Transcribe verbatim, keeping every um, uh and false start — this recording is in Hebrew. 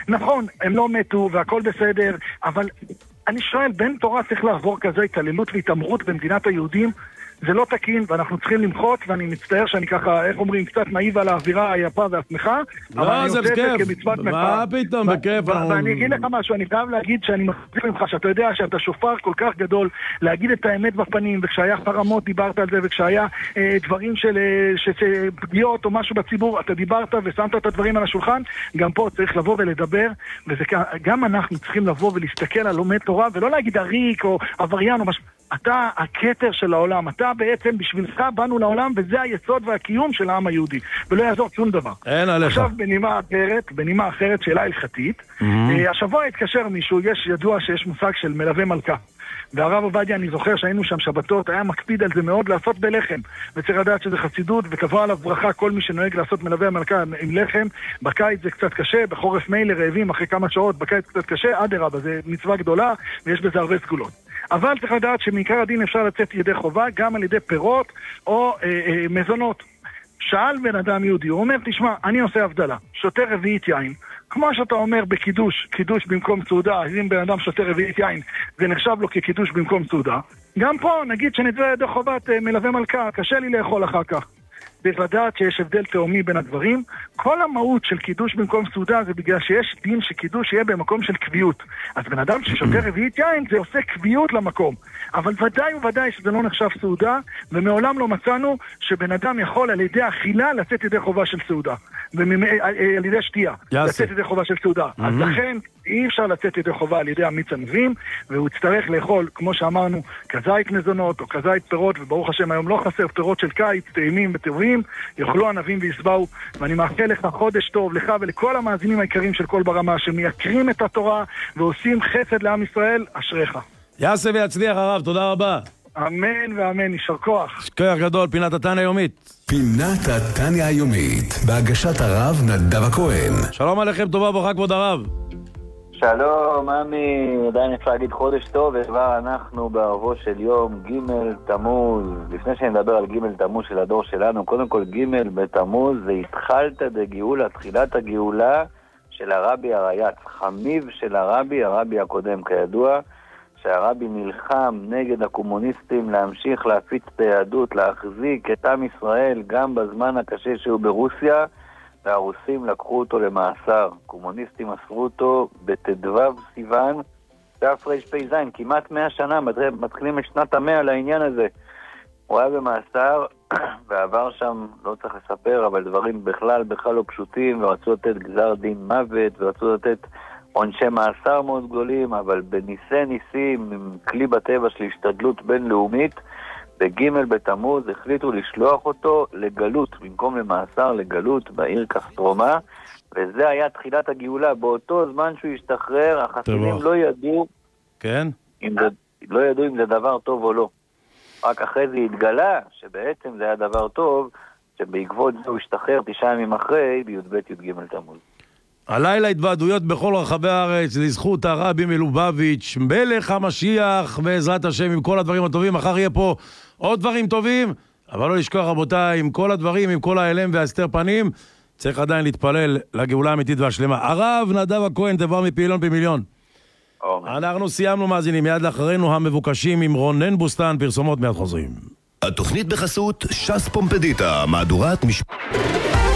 נכון, הם לא מתו והכל בסדר, אבל אני שואל, בן תורה צריך לעבור כזה התעללות והתאמרות במדינת היהודים? זה לא תקין, ואנחנו צריכים למחות, ואני מצטער שאני ככה, איך אומרים, קצת מעיב על האווירה היפה והשמחה, לא, זה בכיף. מה פתאום, בכיף. ואני אגיד לך משהו, אני חייב להגיד שאני מחזיק ממך, שאתה יודע שאתה שופר כל כך גדול, להגיד את האמת בפנים, וכשהיה חרמות דיברת על זה, וכשהיה דברים של פגיעות או משהו בציבור, אתה דיברת ושמת את הדברים על השולחן, גם פה צריך לבוא ולדבר, וגם אנחנו צריכים לבוא ולהסתכל על לומד תורה, ולא להגיד עריק או עבריין או משהו. אתה הכתר של העולם, אתה בעצם בשבילך באנו לעולם, וזה היסוד והקיום של העם היהודי, ולא יעזור שום דבר. אין עליך. עכשיו בנימה אחרת, בנימה אחרת שאלה הלכתית, mm-hmm. השבוע התקשר מישהו, יש ידוע שיש מושג של מלווה מלכה, והרב עובדיה, אני זוכר שהיינו שם שבתות, היה מקפיד על זה מאוד לעשות בלחם, וצריך לדעת שזה חסידות, ותבוא עליו ברכה כל מי שנוהג לעשות מלווה המלכה עם לחם. בקיץ זה קצת קשה, בחורף מילא רעבים אחרי כמה שעות, בקיץ קצת קשה, עד הרבה, זה מצווה גדולה, ויש בזה הרבה סגולות. אבל צריך לדעת שמעיקר הדין אפשר לצאת ידי חובה, גם על ידי פירות או אה, אה, מזונות. שאל בן אדם יהודי, הוא אומר, תשמע, אני עושה הבדלה, שותה רביעית יין, כמו שאתה אומר בקידוש, קידוש במקום סעודה, אם בן אדם שותה רביעית יין, זה נחשב לו כקידוש במקום סעודה. גם פה נגיד שנצא ידי חובת אה, מלווה מלכה, קשה לי לאכול אחר כך. צריך לדעת שיש הבדל תאומי בין הדברים. כל המהות של קידוש במקום סעודה זה בגלל שיש דין שקידוש יהיה במקום של קביעות. אז בן אדם ששותה רביעית יין זה עושה קביעות למקום. אבל ודאי וודאי שזה לא נחשב סעודה, ומעולם לא מצאנו שבן אדם יכול על ידי אכילה לצאת ידי חובה של סעודה. ועל ידי שתייה לצאת ידי חובה של סעודה. אז לכן אי אפשר לצאת ידי חובה על ידי המיץ ענבים, והוא יצטרך לאכול, כמו שאמרנו, כזית מזונות או כזית פירות, וברוך השם היום לא חסר פירות של קיץ, טעימים וטובים, יאכלו ענבים וישבעו. ואני מאחל לך חודש טוב, לך ולכל המאזינים העיקריים של כל ברמה, שמייקרים את התורה ועושים חסד לעם ישראל, אשריך. יעשה ויצליח הרב, תודה רבה. אמן ואמן, יישר כוח. כוח גדול, פינת התניא היומית. פינת התניא היומית, בהגשת הרב נדב הכהן. שלום עליכם, טובה וברכה כבוד הרב. שלום, עמי, עדיין אפשר להגיד חודש טוב, וכבר אנחנו בערבו של יום ג' תמוז. לפני שאני מדבר על ג' תמוז של הדור שלנו, קודם כל ג' בתמוז זה התחלת דגאולה, תחילת הגאולה של הרבי הרייץ, חמיב של הרבי, הרבי הקודם כידוע, שהרבי נלחם נגד הקומוניסטים להמשיך להפיץ את היהדות, להחזיק את עם ישראל גם בזמן הקשה שהוא ברוסיה, והרוסים לקחו אותו למאסר. קומוניסטים אסרו אותו בתדבב סיוון, תף רש פי זין, כמעט מאה שנה, מתחילים את שנת המאה לעניין הזה. הוא היה במאסר, ועבר שם, לא צריך לספר, אבל דברים בכלל, בכלל לא פשוטים, ורצו לתת גזר דין מוות, ורצו לתת עונשי מאסר מאוד גדולים, אבל בניסי ניסים, עם כלי בטבע של השתדלות בינלאומית, בג' בתמוז החליטו לשלוח אותו לגלות, במקום למאסר לגלות בעיר קסטרומה, וזה היה תחילת הגאולה. באותו זמן שהוא השתחרר, החסידים לא ידעו, כן? אם זה, לא ידעו אם זה דבר טוב או לא. רק אחרי זה התגלה שבעצם זה היה דבר טוב, שבעקבות זה הוא השתחרר תשעה ימים אחרי, בי"ב י"ג תמוז. הלילה התוועדויות בכל רחבי הארץ לזכות הרבי מלובביץ', מלך המשיח, בעזרת השם, עם כל הדברים הטובים. מחר יהיה פה עוד דברים טובים, אבל לא לשכוח רבותיי, עם כל הדברים, עם כל האלם והסתר פנים, צריך עדיין להתפלל לגאולה האמיתית והשלמה. הרב נדב הכהן, דבר מפעילון במיליון. אנחנו סיימנו מאזינים, מיד לאחרינו המבוקשים עם רונן בוסטן, פרסומות מיד חוזרים. התוכנית בחסות שס פומפדיטה, מהדורת משפט.